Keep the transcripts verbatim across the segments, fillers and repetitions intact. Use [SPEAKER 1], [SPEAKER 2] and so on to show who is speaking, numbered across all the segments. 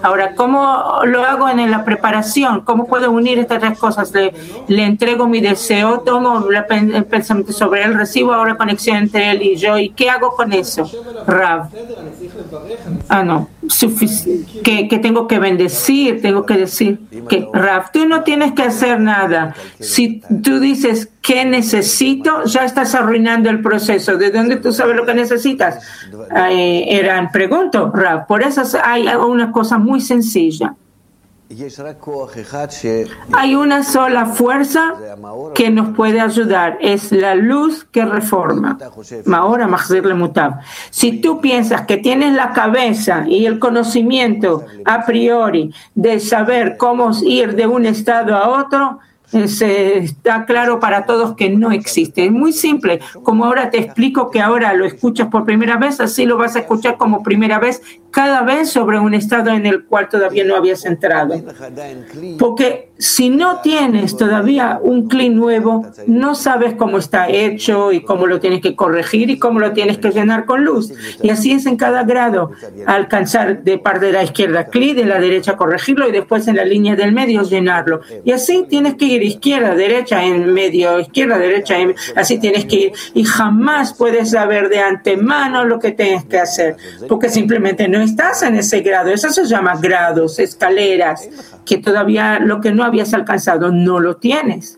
[SPEAKER 1] Ahora, ¿cómo lo hago en la preparación? ¿Cómo puedo unir estas tres cosas? Le, le entrego mi deseo, tomo el pensamiento sobre él, recibo ahora conexión entre él y yo. ¿Y qué hago con eso? Rav. Ah, no. Sufic- que, que tengo que bendecir, tengo que decir que, Rav, tú no tienes que hacer nada. Si tú dices, ¿qué necesito? Ya estás arruinando el proceso. ¿De dónde tú sabes lo que necesitas? Eh, eran, pregunto, Rav. Por eso hay una cosa muy sencilla. Hay una sola fuerza que nos puede ayudar, es la luz que reforma. Mahora Mahzir le Mutab. Si tú piensas que tienes la cabeza y el conocimiento a priori de saber cómo ir de un estado a otro, Es, eh, está claro para todos que no existe. Es muy simple. Como ahora te explico que ahora lo escuchas por primera vez, así lo vas a escuchar como primera vez cada vez sobre un estado en el cual todavía no habías entrado. Porque si no tienes todavía un cli nuevo, no sabes cómo está hecho y cómo lo tienes que corregir y cómo lo tienes que llenar con luz. Y así es en cada grado. Alcanzar de parte de la izquierda cli, de la derecha corregirlo y después en la línea del medio llenarlo. Y así tienes que ir izquierda, derecha, en medio, izquierda, derecha, en, así tienes que ir. Y jamás puedes saber de antemano lo que tienes que hacer, porque simplemente no estás en ese grado. Eso se llama grados, escaleras, que todavía lo que no habías alcanzado no lo tienes.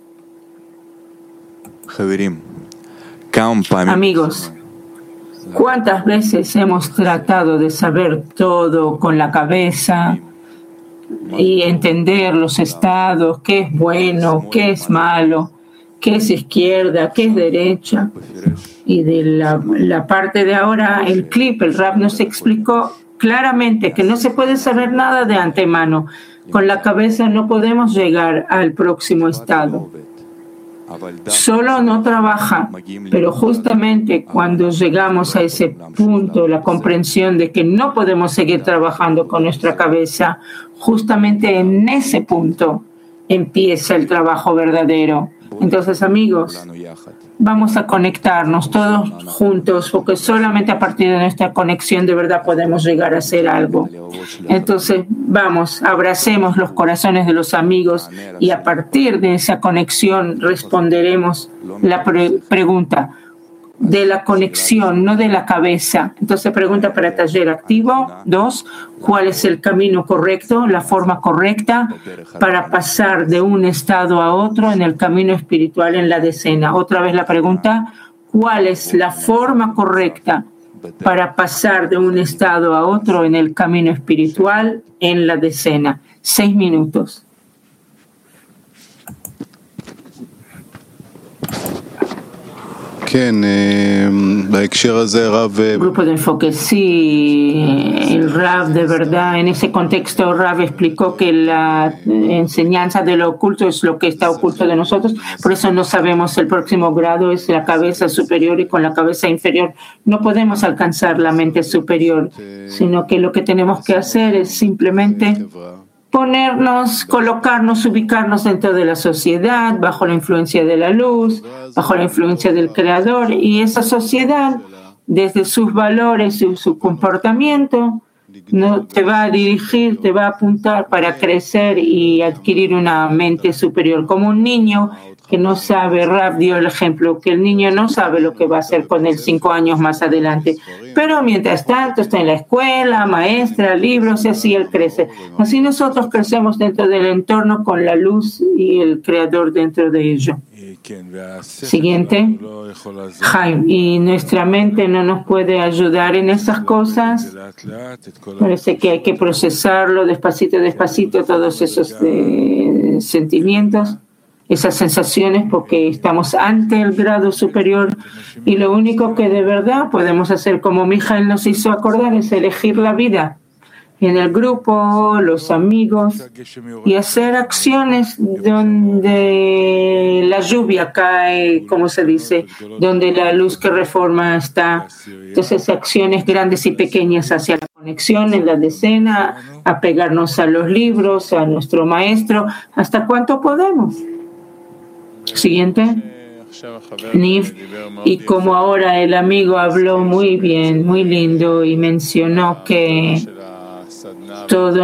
[SPEAKER 1] Amigos, ¿cuántas veces hemos tratado de saber todo con la cabeza y entender los estados, qué es bueno, qué es malo, qué es izquierda, qué es derecha? Y de la, la parte de ahora, el clip, el Rav nos explicó claramente que no se puede saber nada de antemano. Con la cabeza no podemos llegar al próximo estado. Solo no trabaja, pero justamente cuando llegamos a ese punto, la comprensión de que no podemos seguir trabajando con nuestra cabeza, justamente en ese punto empieza el trabajo verdadero. Entonces, amigos, vamos a conectarnos todos juntos, porque solamente a partir de nuestra conexión de verdad podemos llegar a hacer algo. Entonces, vamos, abracemos los corazones de los amigos y a partir de esa conexión responderemos la pre- pregunta de la conexión, no de la cabeza. Entonces, pregunta para taller activo. Dos, ¿cuál es el camino correcto, la forma correcta para pasar de un estado a otro en el camino espiritual en la decena? Otra vez la pregunta, ¿cuál es la forma correcta para pasar de un estado a otro en el camino espiritual en la decena? Seis minutos. Grupo de enfoque, sí, el Rav de verdad, en ese contexto Rav explicó que la enseñanza de lo oculto es lo que está oculto de nosotros, por eso no sabemos el próximo grado, es la cabeza superior y con la cabeza inferior no podemos alcanzar la mente superior, sino que lo que tenemos que hacer es simplemente ponernos, colocarnos, ubicarnos dentro de la sociedad, bajo la influencia de la luz, bajo la influencia del Creador, y esa sociedad, desde sus valores y su comportamiento, no te va a dirigir, te va a apuntar para crecer y adquirir una mente superior, como un niño que no sabe. Rav dio el ejemplo, que el niño no sabe lo que va a hacer con él cinco años más adelante, pero mientras tanto está en la escuela, maestra, libros, y así él crece. Así nosotros crecemos dentro del entorno con la luz y el Creador dentro de ello. Siguiente, Jaime, y nuestra mente no nos puede ayudar en esas cosas. Parece que hay que procesarlo despacito, despacito, todos esos eh, sentimientos, esas sensaciones, porque estamos ante el grado superior y lo único que de verdad podemos hacer, como Mijael nos hizo acordar, es elegir la vida en el grupo, los amigos, y hacer acciones donde la lluvia cae, como se dice, donde la luz que reforma está. Entonces, acciones grandes y pequeñas hacia la conexión en la decena, apegarnos a los libros, a nuestro maestro, hasta cuánto podemos. Siguiente. Niv, y como ahora el amigo habló muy bien, muy lindo y mencionó que todo